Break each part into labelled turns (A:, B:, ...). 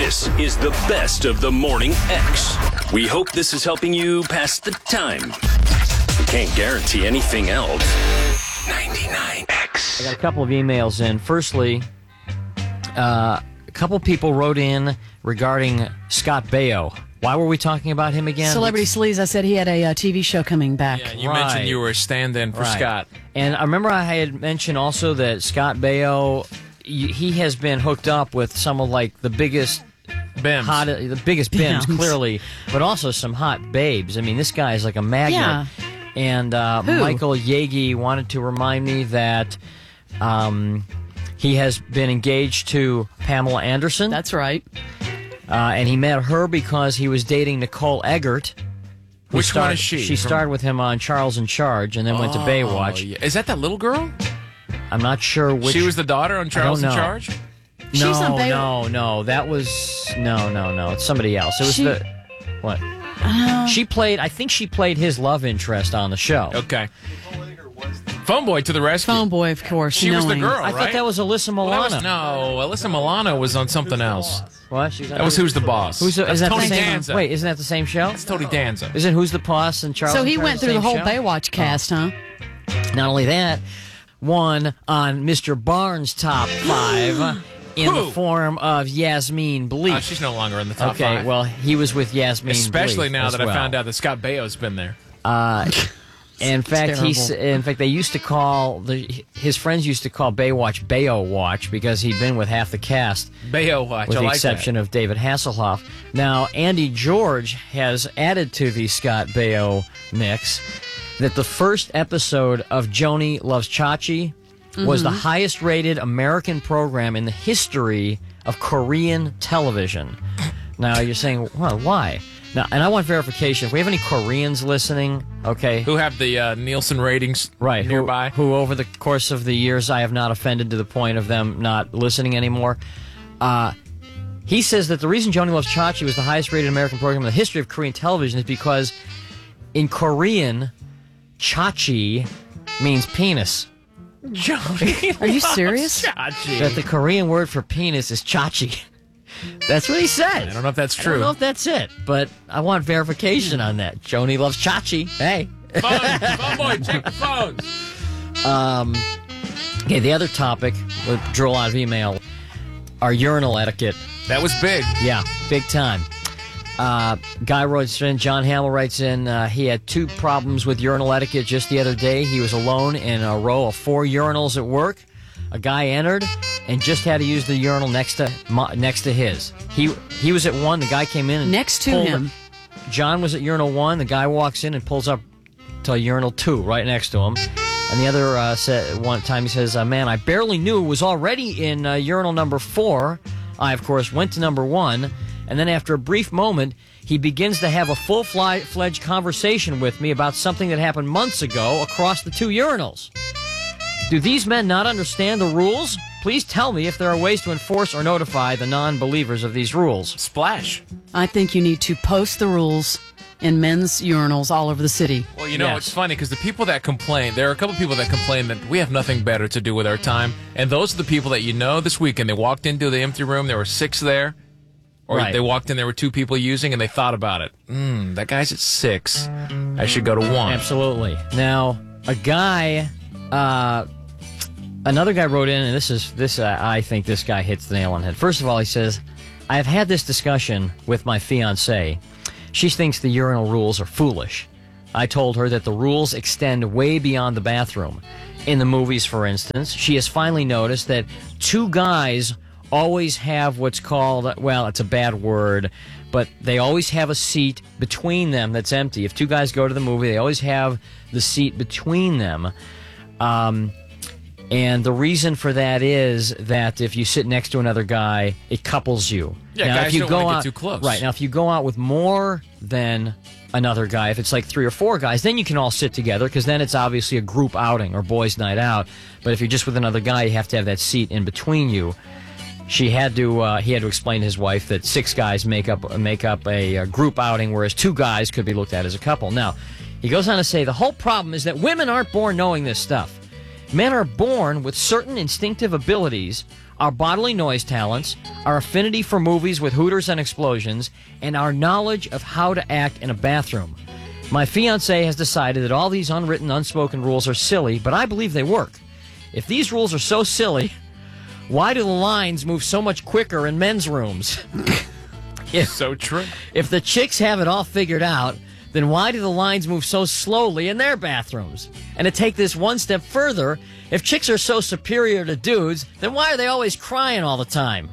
A: This is the best of the Morning X. We hope this is helping you pass the time. We can't guarantee anything else. 99X.
B: I got a couple of emails in. Firstly, a couple people wrote in regarding Scott Baio. Why were we talking about him again?
C: Celebrity Sleaze. I said he had a TV show coming back.
D: Yeah, you mentioned you were a stand-in for Scott.
B: And I remember I had mentioned also that Scott Baio, he has been hooked up with some of like the biggest
D: bims,
B: the biggest bims, clearly, but also some hot babes. I mean, this guy is like a magnet.
C: Yeah.
B: And Michael Yagi wanted to remind me that he has been engaged to Pamela Anderson.
C: That's right.
B: And he met her because he was dating Nicole Eggert.
D: Which one is she?
B: She starred with him on Charles in Charge and then went to Baywatch.
D: Yeah. Is that little girl?
B: I'm not sure which.
D: She was the daughter on Charles in Charge?
B: No. That was... No. It's somebody else. It was What? She played... I think she played his love interest on the show.
D: Okay. Phone Boy to the rescue.
C: Phone Boy, of course.
D: She was the girl,
B: I thought that was Alyssa Milano.
D: Alyssa Milano was on something else.
B: What?
D: That was Who's the Boss.
B: Is that
D: Tony
B: the same?
D: Danza.
B: Wait, isn't that the same show?
D: It's Tony Danza.
B: Is it Who's the Boss and Charles?
C: So he
B: and
C: went through the whole
B: show?
C: Baywatch cast, huh?
B: Not only that, one on Mr. Barnes' top 5 in the form of Yasmine Bleak.
D: She's no longer in the top 5.
B: Okay, well, he was with Yasmine
D: Especially
B: Bleak
D: now
B: as
D: that I
B: well.
D: found out that Scott Baio's been there.
B: In fact, they used to call his friends used to call Baywatch Baio Watch because he'd been with half the cast.
D: Baio Watch,
B: with
D: I
B: the
D: like
B: exception
D: that.
B: of David Hasselhoff. Now, Andy George has added to the Scott Baio mix that the first episode of Joni Loves Chachi was the highest-rated American program in the history of Korean television. Now, you're saying, well, why? Now, and I want verification. If we have any Koreans listening, okay.
D: Who have the Nielsen ratings nearby.
B: Who over the course of the years I have not offended to the point of them not listening anymore. He says that the reason Joni Loves Chachi was the highest-rated American program in the history of Korean television is because in Korean, Chachi means penis.
D: Joni
C: Are you serious?
D: Chachi.
B: That the Korean word for penis is Chachi. That's what he said.
D: I don't know if that's
B: I
D: true.
B: don't know if that's it, but I want verification on that. Joni Loves Chachi. Hey.
D: Phone boy, check the phones.
B: Okay, the other topic, we drew a lot of email, our urinal etiquette.
D: That was big.
B: Yeah, big time. Guy writes in, John Hamill writes in, he had 2 problems with urinal etiquette just the other day. He was alone in a row of 4 urinals at work. A guy entered and just had to use the urinal next to his. He was at one. The guy came in and
C: Next to
B: pulled
C: him.
B: John was at urinal 1. The guy walks in and pulls up to urinal 2 right next to him. And the other said one time he says, "Man, I barely knew it was already in urinal number 4. I of course went to number 1, and then after a brief moment, he begins to have a full-fledged conversation with me about something that happened months ago across the 2 urinals." Do these men not understand the rules? Please tell me if there are ways to enforce or notify the non-believers of these rules.
D: Splash.
C: I think you need to post the rules in men's urinals all over the city.
D: Well, you know, It's funny because the people that complain, there are a couple people that complain that we have nothing better to do with our time. And those are the people that you know this weekend. They walked into the empty room, there were 6 there. Or they walked in, there were 2 people using, and they thought about it. That guy's at 6. I should go to 1.
B: Absolutely. Now, a guy... Another guy wrote in, and I think this guy hits the nail on the head. First of all, he says, I've had this discussion with my fiancée. She thinks the urinal rules are foolish. I told her that the rules extend way beyond the bathroom. In the movies, for instance, she has finally noticed that 2 guys always have what's called, well, it's a bad word, but they always have a seat between them that's empty. If 2 guys go to the movie, they always have the seat between them. And the reason for that is that if you sit next to another guy, it couples you.
D: Yeah,
B: now,
D: guys
B: if you
D: don't
B: go
D: want to
B: out,
D: get too close.
B: Right. Now, if you go out with more than another guy, if it's like 3 or 4 guys, then you can all sit together because then it's obviously a group outing or boys' night out. But if you're just with another guy, you have to have that seat in between you. He had to explain to his wife that 6 guys make up a group outing, whereas 2 guys could be looked at as a couple. Now, he goes on to say the whole problem is that women aren't born knowing this stuff. Men are born with certain instinctive abilities, our bodily noise talents, our affinity for movies with hooters and explosions, and our knowledge of how to act in a bathroom. My fiancé has decided that all these unwritten, unspoken rules are silly, but I believe they work. If these rules are so silly, why do the lines move so much quicker in men's rooms?
D: So true.
B: If the chicks have it all figured out, then why do the lines move so slowly in their bathrooms? And to take this one step further, if chicks are so superior to dudes, then why are they always crying all the time?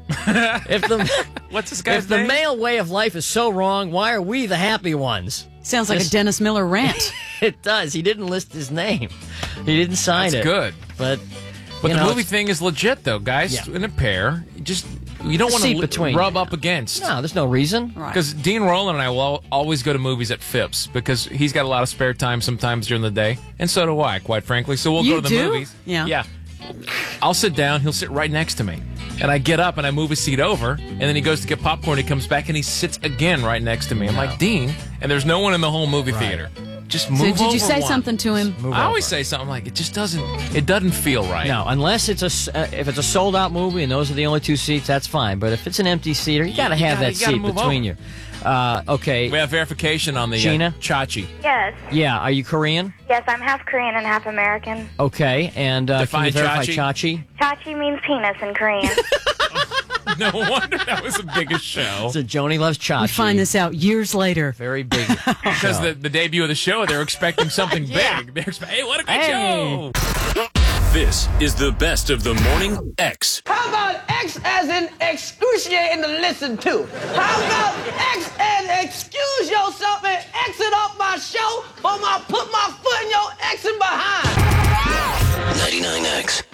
D: What's this guy's
B: If the
D: name?
B: male way of life is so wrong, why are we the happy ones?
C: Sounds like a Dennis Miller rant.
B: It does. He didn't list his name. He didn't sign
D: That's
B: it.
D: good.
B: But
D: But
B: you
D: the
B: know,
D: movie
B: it's-
D: thing is legit, though, guys.
B: Yeah.
D: In a pair, you don't want
B: Seat
D: to
B: between
D: rub
B: you.
D: up against.
B: No, there's no reason.
C: Right.
D: Because Dean Rowland and I will always go to movies at Phipps because he's got a lot of spare time sometimes during the day, and so do I, quite frankly. So we'll
C: You
D: go to the
C: do?
D: movies.
C: Yeah.
D: Yeah. I'll sit down. He'll sit right next to me, and I get up and I move his seat over, and then he goes to get popcorn. He comes back and he sits again right next to me. I'm like, Dean, and there's no one in the whole movie theater. Just move
C: So did
D: over
C: you say
D: one.
C: something to him?
B: Move
D: I always
B: over.
D: say something like, it doesn't feel right.
B: No, unless it's if it's a sold out movie and those are the only two seats, that's fine. But if it's an empty seater, you got to have that
D: you gotta
B: seat
D: move
B: between
D: over.
B: you. Okay.
D: We have verification on the
B: Sheena?
D: Chachi.
E: Yes.
B: Yeah. Are you Korean?
E: Yes, I'm half Korean and half American.
B: Okay. And can
D: Define
B: you verify
D: Chachi?
B: Chachi?
E: Chachi means penis in Korean.
D: No wonder that was the biggest show.
B: So Joni loves Chachi.
C: We find this out years later.
B: very big.
D: Because
B: show.
D: the debut of the show, they're expecting something big. They're hey, what a great
B: Hey.
D: show!
A: This is the best of the Morning X.
F: How about X as in excruciating to listen to? How about X and excuse yourself and exit off my show or I put my foot in your Xing behind?
A: 99X.